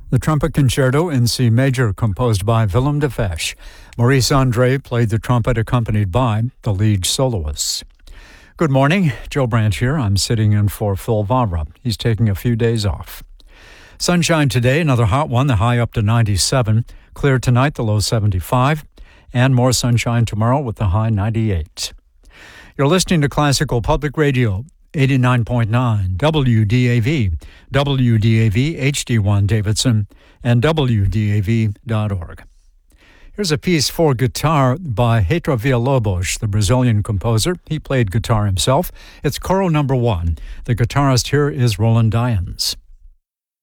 The Trumpet Concerto in C Major, composed by Willem de Fesch. Maurice André played the trumpet, accompanied by the lead soloists. Good morning, Joe Branch here. I'm sitting in for Phil Vara. He's taking a few days off. Sunshine today, another hot one, the high up to 97. Clear tonight, the low 75. And more sunshine tomorrow with the high 98. You're listening to Classical Public Radio, 89.9 WDAV, WDAV HD1 Davidson, and WDAV.org. Here's a piece for guitar by Heitor Villa-Lobos, the Brazilian composer. He played guitar himself. It's Coro No. 1. The guitarist here is Roland Dyens.